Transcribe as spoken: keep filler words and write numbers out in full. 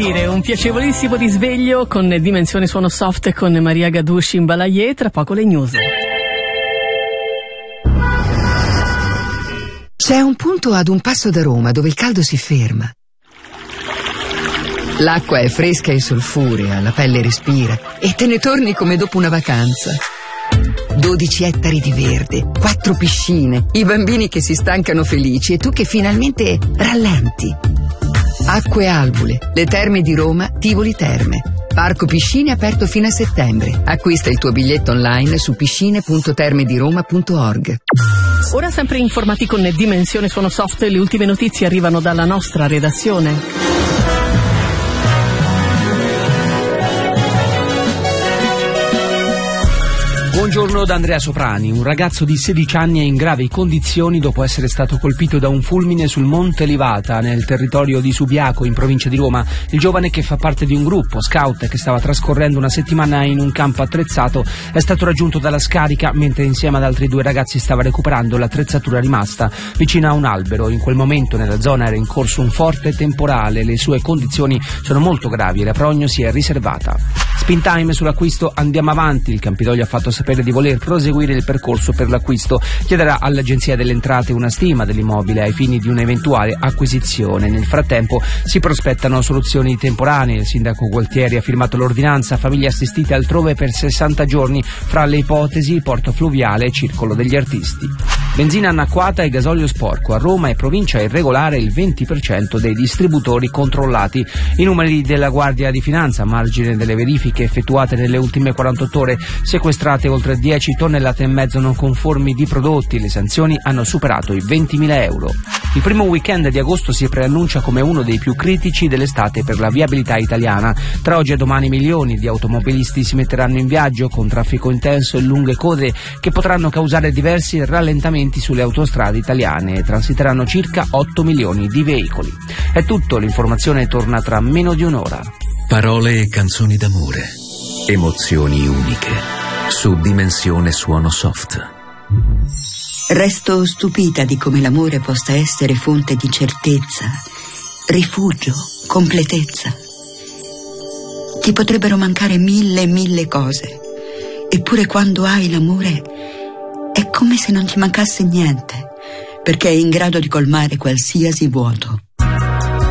dire, un piacevolissimo risveglio con Dimensione Suono Soft e con Maria Gadush in Balayer, tra poco le news. C'è un punto ad un passo da Roma dove il caldo si ferma. L'acqua è fresca e solfurea, la pelle respira e te ne torni come dopo una vacanza. dodici ettari di verde, quattro piscine, i bambini che si stancano felici e tu che finalmente rallenti. Acque Albule, le terme di Roma, Tivoli Terme. Parco Piscine aperto fino a settembre. Acquista il tuo biglietto online su piscine punto termediroma punto org. Ora sempre informati con Dimensione Suono Soft, le ultime notizie arrivano dalla nostra redazione. Buongiorno da Andrea Soprani. Un ragazzo di sedici anni è in gravi condizioni dopo essere stato colpito da un fulmine sul Monte Livata, nel territorio di Subiaco, in provincia di Roma. Il giovane, che fa parte di un gruppo scout che stava trascorrendo una settimana in un campo attrezzato, è stato raggiunto dalla scarica mentre insieme ad altri due ragazzi stava recuperando l'attrezzatura rimasta vicino a un albero. In quel momento nella zona era in corso un forte temporale, le sue condizioni sono molto gravi e la prognosi è riservata. Spin time sull'acquisto Andiamo Avanti. Il Campidoglio ha fatto sapere di voler proseguire il percorso per l'acquisto. Chiederà all'Agenzia delle Entrate una stima dell'immobile ai fini di un'eventuale acquisizione. Nel frattempo si prospettano soluzioni temporanee. Il sindaco Gualtieri ha firmato l'ordinanza famiglie assistite altrove per sessanta giorni, fra le ipotesi porto fluviale e circolo degli artisti. Benzina annacquata e gasolio sporco. A Roma e provincia è irregolare il venti per cento dei distributori controllati. I numeri della Guardia di Finanza, a margine delle verifiche effettuate nelle ultime quarantotto ore, sequestrate oltre dieci tonnellate e mezzo non conformi di prodotti. Le sanzioni hanno superato i ventimila euro. Il primo weekend di agosto si preannuncia come uno dei più critici dell'estate per la viabilità italiana. Tra oggi e domani milioni di automobilisti si metteranno in viaggio, con traffico intenso e lunghe code che potranno causare diversi rallentamenti sulle autostrade italiane, e transiteranno circa otto milioni di veicoli. È tutto, l'informazione torna tra meno di un'ora. Parole e canzoni d'amore, emozioni uniche, su Dimensione Suono Soft. Resto stupita di come l'amore possa essere fonte di certezza, rifugio, completezza. Ti potrebbero mancare mille e mille cose, eppure quando hai l'amore è come se non ti mancasse niente, perché è in grado di colmare qualsiasi vuoto.